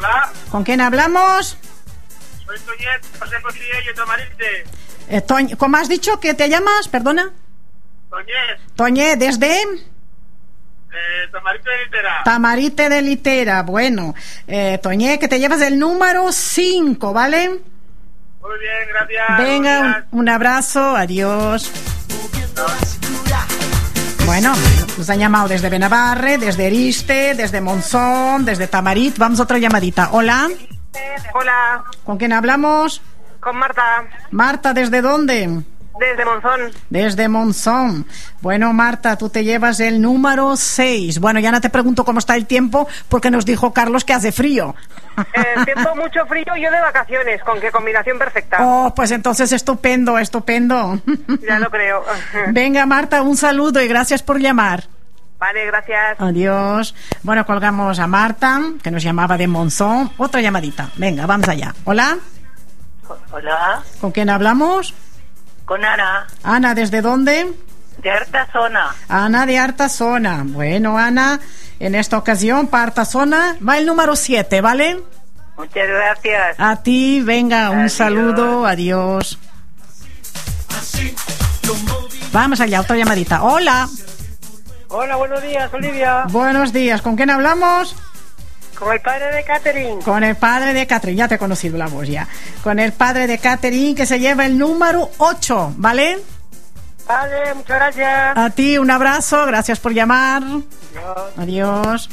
Hola. ¿Con quién hablamos? Soy Toñet, José Cosilla y Tamarite. ¿Cómo has dicho que te llamas? Perdona. Toñet. Toñet, ¿desde? Tamarite de Litera. Tamarite de Litera. Bueno, Toñet, que te llevas el número 5, ¿vale? Muy bien, gracias. Venga, un abrazo, adiós. Bueno, nos han llamado desde Benabarre, desde Eriste, desde Monzón, desde Tamarit. Vamos a otra llamadita. Hola. Hola. ¿Con quién hablamos? Con Marta. Marta, ¿desde dónde? Desde Monzón. Desde Monzón. Bueno, Marta, tú te llevas el número 6. Bueno, ya no te pregunto cómo está el tiempo, porque nos dijo Carlos que hace frío. El tiempo mucho frío y yo de vacaciones, con qué combinación perfecta. Oh, pues entonces estupendo, estupendo. Ya lo creo. Venga, Marta, un saludo y gracias por llamar. Vale, gracias. Adiós. Bueno, colgamos a Marta, que nos llamaba de Monzón. Otra llamadita. Venga, vamos allá. Hola. Hola. ¿Con quién hablamos? Con Ana. Ana, ¿desde dónde? De Artazona. Ana de Artazona. Bueno, Ana, en esta ocasión para Artazona va el número 7, ¿vale? Muchas gracias. A ti, venga, un Adiós. saludo, adiós. Vamos allá, otra llamadita. Hola. Hola, buenos días, Olivia. Buenos días, ¿con quién hablamos? Con el padre de Catherine. Con el padre de Catherine, ya te he conocido la voz ya. Con el padre de Catherine, que se lleva el número 8, ¿vale? Vale, muchas gracias. A ti, un abrazo, gracias por llamar. Adiós.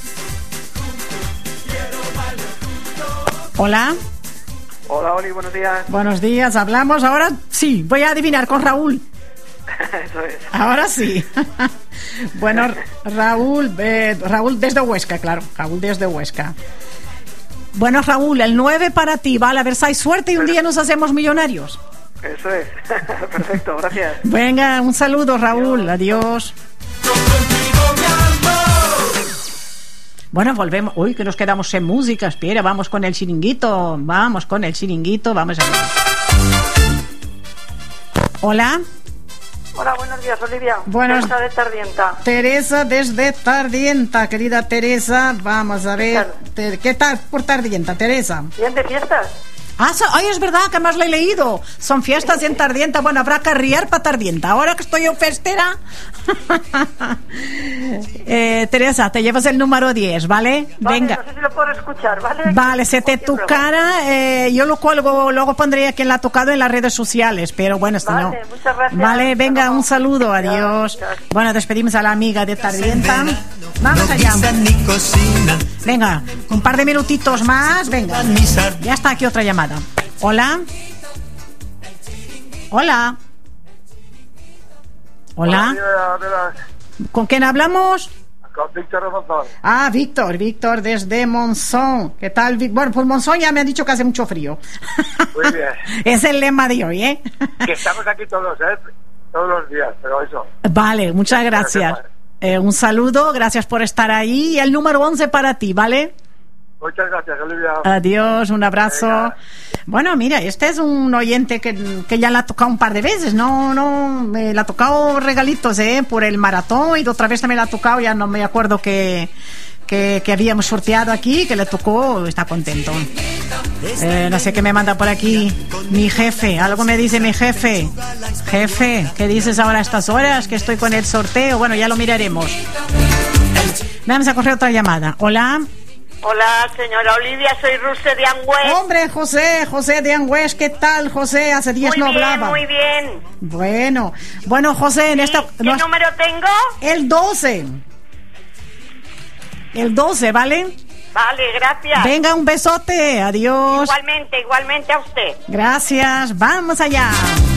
Hola. Hola, Oli, buenos días. Buenos días, hablamos ahora. Sí, voy a adivinar con Raúl. Eso es. Ahora sí. Bueno, Raúl desde Huesca, claro. Raúl desde Huesca. Bueno, Raúl, el 9 para ti, ¿vale? A ver si hay suerte y un día nos hacemos millonarios. Eso es. Perfecto, gracias. Venga, un saludo, Raúl. Adiós. Bueno, volvemos. Uy, que nos quedamos sin música. Espera, vamos con el chiringuito. Vamos con el chiringuito. Vamos a ver. Hola. Hola, buenos días, Olivia. Buenos- Teresa de Tardienta. Teresa desde Tardienta, querida Teresa. Vamos a ver. ¿Qué tal por Tardienta, Teresa? ¿Bien de fiestas? Ay, es verdad que más lo he leído. Son fiestas en Tardienta. Bueno, habrá que arriar para Tardienta. Ahora que estoy yo festera. Teresa, te llevas el número 10, ¿vale? Vale, Venga. no sé si lo puedo escuchar, ¿vale? Vale, se te Cualquier tocara, yo lo cuelgo, luego pondré a quien la ha tocado en las redes sociales, pero bueno, esto Vale, no. muchas gracias. Vale, venga, Hasta luego. un saludo, adiós. Gracias. Bueno, despedimos a la amiga de Tardienta. Vamos allá. Venga, un par de minutitos más, venga. Ya está aquí otra llamada. Hola. Hola. Hola. ¿Con quién hablamos? Con Víctor de Monzón. Ah, Víctor desde Monzón. ¿Qué tal, Víctor? Bueno, pues Monzón ya me han dicho que hace mucho frío. Muy bien. Es el lema de hoy, ¿eh? Que estamos aquí todos, todos los días, pero eso. Vale, muchas gracias. Un saludo, gracias por estar ahí. Y el número 11 para ti, ¿vale? Muchas gracias, Olivia. Adiós, un abrazo. Venga. Bueno, mira, este es un oyente que ya la ha tocado un par de veces. No, me la ha tocado regalitos, por el maratón, y de otra vez también la ha tocado, ya no me acuerdo que habíamos sorteado aquí, que le tocó, está contento. No sé qué me manda por aquí mi jefe, algo me dice mi jefe. Jefe, ¿qué dices ahora a estas horas que estoy con el sorteo? Bueno, ya lo miraremos. Vamos a coger otra llamada. Hola. Hola, señora Olivia, soy Ruse de Angüez. Hombre, José de Angüez, ¿qué tal, José? Hace días no hablaba. Muy bien. Bueno, José, en esta... ¿Qué número tengo? El 12. El 12, ¿vale? Vale, gracias. Venga, un besote, adiós. Igualmente a usted. Gracias, vamos allá.